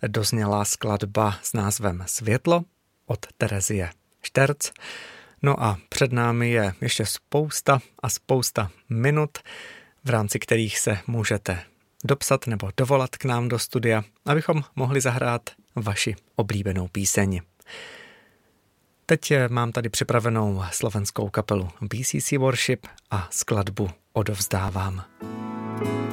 dozněla skladba s názvem Světlo od Terezie Šterc. No a před námi je ještě spousta minut, v rámci kterých se můžete dopsat nebo dovolat k nám do studia, abychom mohli zahrát vaši oblíbenou píseň. Teď mám tady připravenou slovenskou kapelu BCC Worship a skladbu Odovzdávám.